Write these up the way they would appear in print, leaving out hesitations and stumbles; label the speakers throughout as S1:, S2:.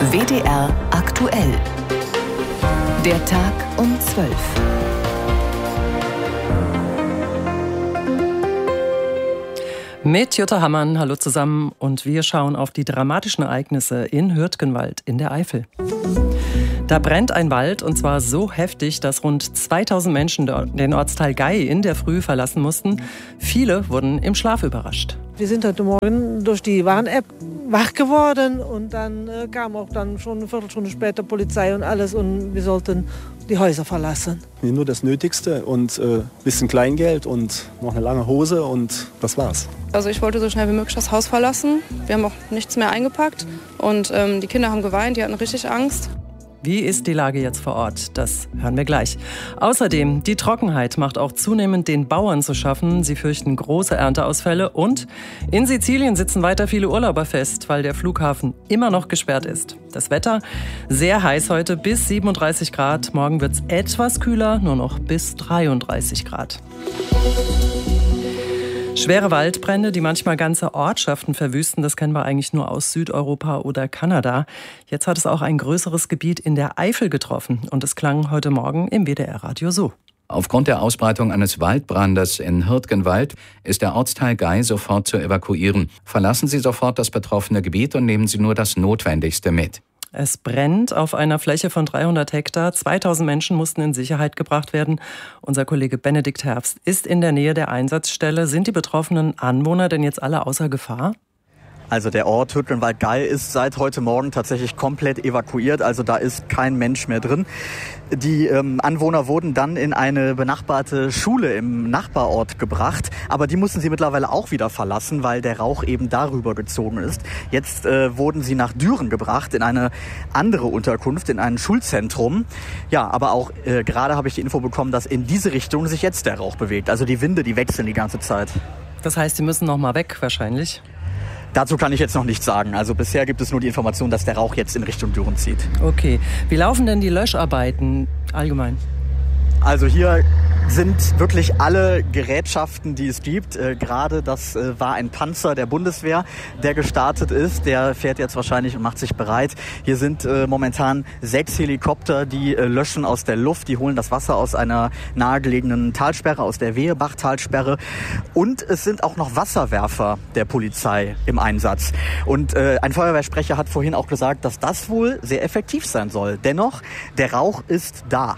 S1: WDR aktuell. Der Tag um 12.
S2: Mit Jutta Hammann, hallo zusammen, und wir schauen auf die dramatischen Ereignisse in Hürtgenwald in der Eifel. Da brennt ein Wald, und zwar so heftig, dass rund 2000 Menschen den Ortsteil Gey in der Früh verlassen mussten. Viele wurden im Schlaf überrascht.
S3: Wir sind heute Morgen durch die Warn-App wach geworden und dann kam auch dann schon eine Viertelstunde später Polizei und alles und wir sollten die Häuser verlassen.
S4: Nur das Nötigste und ein bisschen Kleingeld und noch eine lange Hose und das war's.
S5: Also ich wollte so schnell wie möglich das Haus verlassen. Wir haben auch nichts mehr eingepackt und die Kinder haben geweint, die hatten richtig Angst.
S2: Wie ist die Lage jetzt vor Ort? Das hören wir gleich. Außerdem, die Trockenheit macht auch zunehmend den Bauern zu schaffen. Sie fürchten große Ernteausfälle. Und in Sizilien sitzen weiter viele Urlauber fest, weil der Flughafen immer noch gesperrt ist. Das Wetter sehr heiß heute, bis 37 Grad. Morgen wird es etwas kühler, nur noch bis 33 Grad. Schwere Waldbrände, die manchmal ganze Ortschaften verwüsten, das kennen wir eigentlich nur aus Südeuropa oder Kanada. Jetzt hat es auch ein größeres Gebiet in der Eifel getroffen und es klang heute Morgen im WDR-Radio so.
S6: Aufgrund der Ausbreitung eines Waldbrandes in Hürtgenwald ist der Ortsteil Gey sofort zu evakuieren. Verlassen Sie sofort das betroffene Gebiet und nehmen Sie nur das Notwendigste mit.
S2: Es brennt auf einer Fläche von 300 Hektar. 2000 Menschen mussten in Sicherheit gebracht werden. Unser Kollege Benedikt Herbst ist in der Nähe der Einsatzstelle. Sind die betroffenen Anwohner denn jetzt alle außer Gefahr?
S7: Also der Ort Hürtgenwald-Gey ist seit heute Morgen tatsächlich komplett evakuiert. Also da ist kein Mensch mehr drin. Die Anwohner wurden dann in eine benachbarte Schule im Nachbarort gebracht. Aber die mussten sie mittlerweile auch wieder verlassen, weil der Rauch eben darüber gezogen ist. Jetzt wurden sie nach Düren gebracht, in eine andere Unterkunft, in ein Schulzentrum. Ja, aber auch gerade habe ich die Info bekommen, dass in diese Richtung sich jetzt der Rauch bewegt. Also die Winde, die wechseln die ganze Zeit.
S2: Das heißt, sie müssen noch mal weg wahrscheinlich?
S7: Dazu kann ich jetzt noch nichts sagen. Also bisher gibt es nur die Information, dass der Rauch jetzt in Richtung Düren zieht.
S2: Okay. Wie laufen denn die Löscharbeiten allgemein?
S7: Also hier sind wirklich alle Gerätschaften, die es gibt. Gerade das war ein Panzer der Bundeswehr, der gestartet ist. Der fährt jetzt wahrscheinlich und macht sich bereit. Hier sind momentan 6 Helikopter, die löschen aus der Luft. Die holen das Wasser aus einer nahegelegenen Talsperre, aus der Wehebach-Talsperre. Und es sind auch noch Wasserwerfer der Polizei im Einsatz. Und ein Feuerwehrsprecher hat vorhin auch gesagt, dass das wohl sehr effektiv sein soll. Dennoch, der Rauch ist da.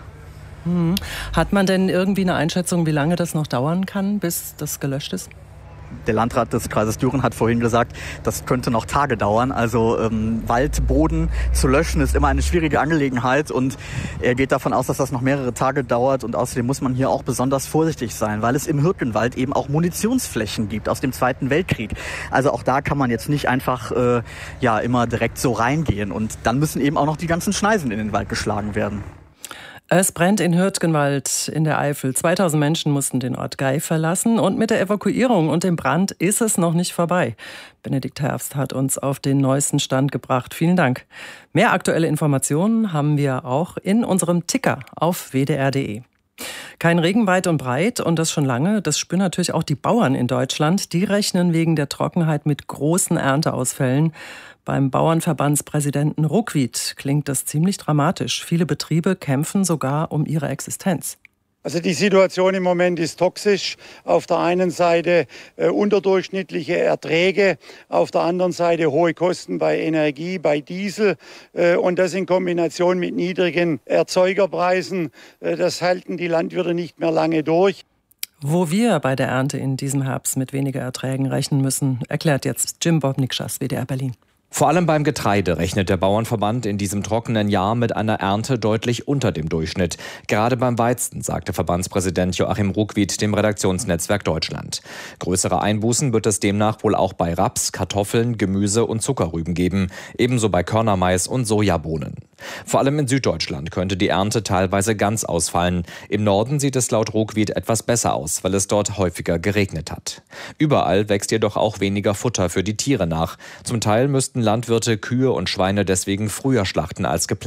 S2: Hat man denn irgendwie eine Einschätzung, wie lange das noch dauern kann, bis das gelöscht ist?
S7: Der Landrat des Kreises Düren hat vorhin gesagt, das könnte noch Tage dauern. Also Waldboden zu löschen ist immer eine schwierige Angelegenheit und er geht davon aus, dass das noch mehrere Tage dauert. Und außerdem muss man hier auch besonders vorsichtig sein, weil es im Hürtgenwald eben auch Munitionsflächen gibt aus dem Zweiten Weltkrieg. Also auch da kann man jetzt nicht einfach immer direkt so reingehen. Und dann müssen eben auch noch die ganzen Schneisen in den Wald geschlagen werden.
S2: Es brennt in Hürtgenwald in der Eifel. 2000 Menschen mussten den Ort Gey verlassen und mit der Evakuierung und dem Brand ist es noch nicht vorbei. Benedikt Herbst hat uns auf den neuesten Stand gebracht. Vielen Dank. Mehr aktuelle Informationen haben wir auch in unserem Ticker auf wdr.de. Kein Regen weit und breit und das schon lange. Das spüren natürlich auch die Bauern in Deutschland. Die rechnen wegen der Trockenheit mit großen Ernteausfällen. Beim Bauernverbandspräsidenten Ruckwied klingt das ziemlich dramatisch. Viele Betriebe kämpfen sogar um ihre Existenz.
S8: Also die Situation im Moment ist toxisch. Auf der einen Seite unterdurchschnittliche Erträge, auf der anderen Seite hohe Kosten bei Energie, bei Diesel und das in Kombination mit niedrigen Erzeugerpreisen. Das halten die Landwirte nicht mehr lange durch.
S2: Wo wir bei der Ernte in diesem Herbst mit weniger Erträgen rechnen müssen, erklärt jetzt Jim Bobnikschas, WDR Berlin.
S9: Vor allem beim Getreide rechnet der Bauernverband in diesem trockenen Jahr mit einer Ernte deutlich unter dem Durchschnitt. Gerade beim Weizen, sagte Verbandspräsident Joachim Ruckwied dem Redaktionsnetzwerk Deutschland. Größere Einbußen wird es demnach wohl auch bei Raps, Kartoffeln, Gemüse und Zuckerrüben geben, ebenso bei Körnermais und Sojabohnen. Vor allem in Süddeutschland könnte die Ernte teilweise ganz ausfallen. Im Norden sieht es laut Ruckwied etwas besser aus, weil es dort häufiger geregnet hat. Überall wächst jedoch auch weniger Futter für die Tiere nach. Zum Teil müssten Landwirte Kühe und Schweine deswegen früher schlachten als geplant.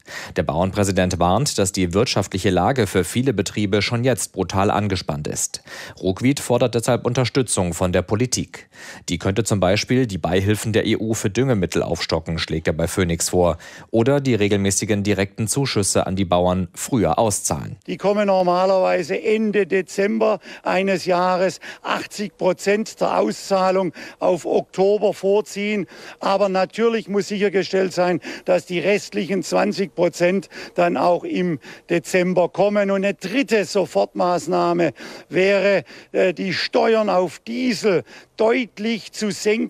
S9: Der Bauernpräsident warnt, dass die wirtschaftliche Lage für viele Betriebe schon jetzt brutal angespannt ist. Ruckwied fordert deshalb Unterstützung von der Politik. Die könnte zum Beispiel die Beihilfen der EU für Düngemittel aufstocken, schlägt er bei Phoenix vor. Oder die regelmäßigen direkten Zuschüsse an die Bauern früher auszahlen.
S8: Die kommen normalerweise Ende Dezember eines Jahres, 80% der Auszahlung auf Oktober vorziehen. Aber natürlich muss sichergestellt sein, dass die restlichen 20% dann auch im Dezember kommen. Und eine dritte Sofortmaßnahme wäre, die Steuern auf Diesel deutlich zu senken.